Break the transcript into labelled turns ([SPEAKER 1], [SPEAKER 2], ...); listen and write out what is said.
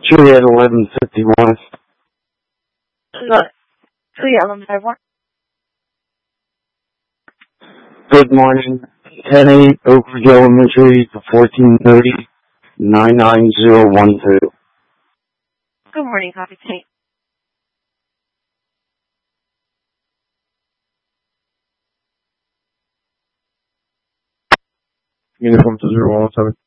[SPEAKER 1] Juliet 1151.
[SPEAKER 2] Juliet 1151.
[SPEAKER 1] Good morning. 10-8 Oak Ridge Elementary to 1430 99012.
[SPEAKER 2] Good morning, copy tape.
[SPEAKER 3] Uniform to 0107.